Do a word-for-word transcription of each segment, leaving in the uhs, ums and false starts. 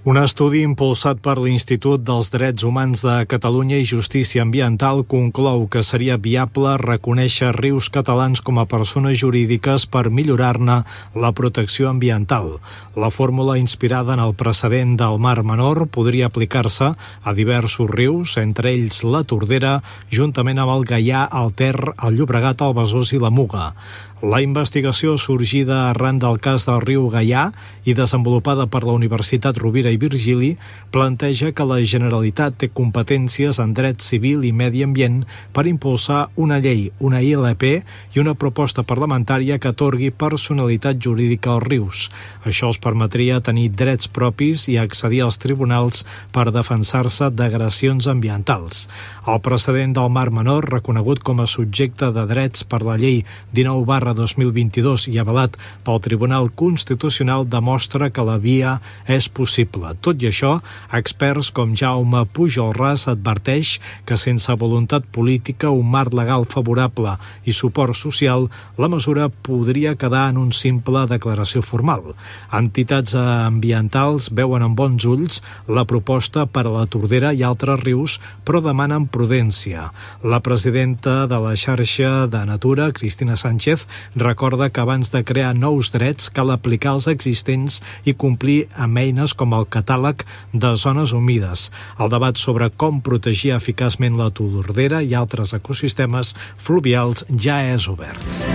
Un estudi impulsat per l'Institut dels Drets Humans de Catalunya i Justícia Ambiental conclou que seria viable reconèixer rius catalans com a persones jurídiques per millorar-ne la protecció ambiental. La fórmula, inspirada en el precedent del Mar Menor, podria aplicar-se a diversos rius, entre ells la Tordera, juntament amb el Gaià, el Ter, el Llobregat, el Besòs i la Muga. La investigació, sorgida arran del cas del riu Gaià i desenvolupada per la Universitat Rovira i Virgili, planteja que la Generalitat té competències en dret civil i medi ambient per impulsar una llei, una I L P i una proposta parlamentària que atorgui personalitat jurídica als rius. Això els permetria tenir drets propis i accedir als tribunals per defensar-se d'agressions ambientals. El precedent del Mar Menor, reconegut com a subjecte de drets per la llei dinou barra dos mil vint-i-dos i avalat pel Tribunal Constitucional, demostra que la via és possible. Tot i això, experts com Jaume Pujolràs adverteix que sense voluntat política, un marc legal favorable i suport social, la mesura podria quedar en un simple declaració formal. Entitats ambientals veuen amb bons ulls la proposta per a la Tordera i altres rius, però demanen prudència. La presidenta de la xarxa de Natura, Cristina Sánchez, recorda que abans de crear nous drets cal aplicar els existents i complir amb eines com el catàleg de zones humides. El debat sobre com protegir eficaçment la Tordera i altres ecosistemes fluvials ja és obert.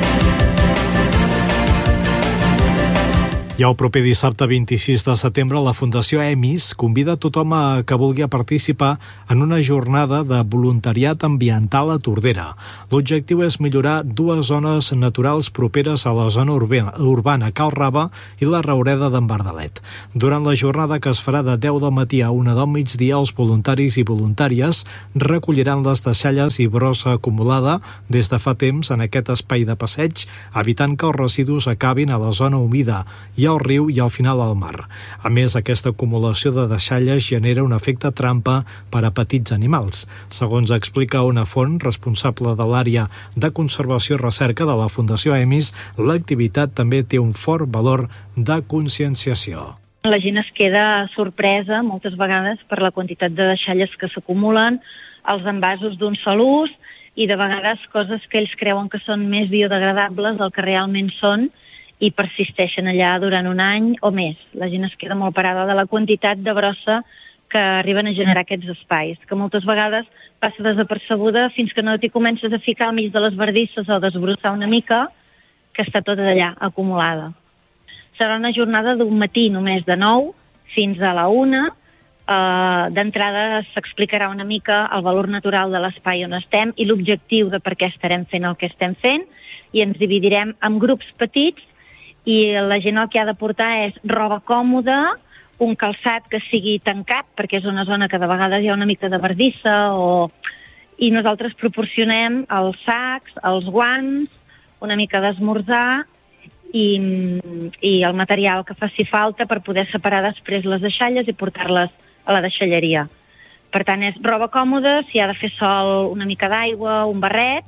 I el proper dissabte vint-i-sis de setembre la Fundació EMIS convida a tothom a que vulgui participar en una jornada de voluntariat ambiental a Tordera. L'objectiu és millorar dues zones naturals properes a la zona urbana, urbana Cal Rava i la Raureda d'en Bardalet. Durant la jornada, que es farà de deu del matí a una del migdia, els voluntaris i voluntàries recolliran les deixalles i brossa acumulada des de fa temps en aquest espai de passeig, evitant que els residus acabin a la zona humida i al riu i al final al mar. A més, aquesta acumulació de deixalles genera un efecte trampa per a petits animals. Segons explica una font responsable de l'àrea de conservació i recerca de la Fundació EMIS, l'activitat també té un fort valor de conscienciació. La gent es queda sorpresa moltes vegades per la quantitat de deixalles que s'acumulen, els envasos d'un sol ús i de vegades coses que ells creuen que són més biodegradables del que realment són i persisteixen allà durant un any o més. La gent es queda molt parada de la quantitat de brossa que arriben a generar aquests espais, que moltes vegades passa desapercebuda fins que no t'hi comences a ficar al mig de les bardisses o desbrossar una mica, que està tota allà acumulada. Serà una jornada d'un matí només de nou fins a la una. Uh, D'entrada s'explicarà una mica el valor natural de l'espai on estem i l'objectiu de per què estarem fent el que estem fent, i ens dividirem en grups petits i la gent el que ha de portar és roba còmoda, un calçat que sigui tancat, perquè és una zona que de vegades hi ha una mica de bardissa, o... i nosaltres proporcionem els sacs, els guants, una mica d'esmorzar i, i el material que faci falta per poder separar després les deixalles i portar-les a la deixalleria. Per tant, és roba còmoda, si ha de fer sol, una mica d'aigua, un barret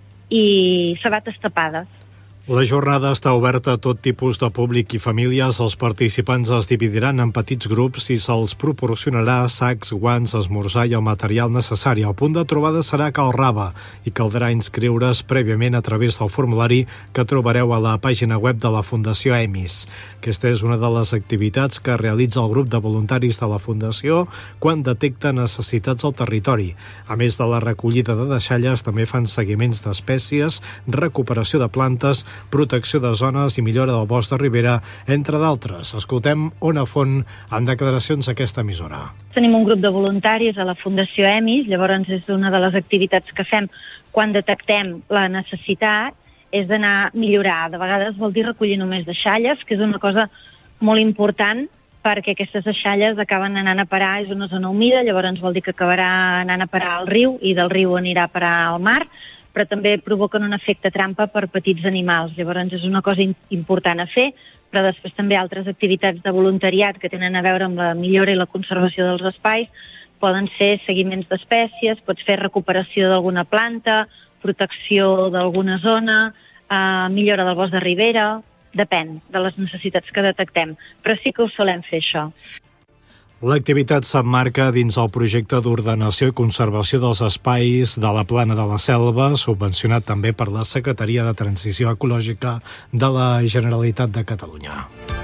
i sabates tapades. La jornada està oberta a tot tipus de públic i famílies. Els participants es dividiran en petits grups i se'ls proporcionarà sacs, guants, esmorzar i el material necessari. El punt de trobada serà Cal Rava i caldrà inscriure's prèviament a través del formulari que trobareu a la pàgina web de la Fundació EMIS. Aquesta és una de les activitats que realitza el grup de voluntaris de la Fundació quan detecta necessitats al territori. A més de la recollida de deixalles, també fan seguiments d'espècies, recuperació de plantes, protecció de zones i millora del bosc de ribera, entre d'altres. Escoltem Ona Font en declaracions a aquesta emissora. Tenim un grup de voluntaris a la Fundació EMIS, llavors és una de les activitats que fem quan detectem la necessitat, és d'anar a millorar. De vegades vol dir recollir només deixalles, que és una cosa molt important, perquè aquestes deixalles acaben anant a parar, és una zona humida, llavors vol dir que acabarà anant a parar al riu i del riu anirà a parar al mar, però també provoquen un efecte trampa per petits animals. Llavors és una cosa important a fer, però després també altres activitats de voluntariat que tenen a veure amb la millora i la conservació dels espais poden ser seguiments d'espècies, pots fer recuperació d'alguna planta, protecció d'alguna zona, eh, millora del bosc de ribera, depèn de les necessitats que detectem, però sí que ho solem fer això. L'activitat s'emmarca dins el projecte d'ordenació i conservació dels espais de la Plana de la Selva, subvencionat també per la Secretaria de Transició Ecològica de la Generalitat de Catalunya.